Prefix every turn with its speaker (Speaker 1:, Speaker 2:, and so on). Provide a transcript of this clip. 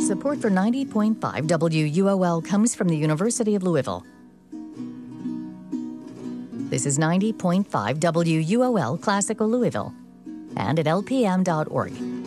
Speaker 1: Support for 90.5 WUOL comes from the University of Louisville. This is 90.5 WUOL Classical Louisville and at lpm.org.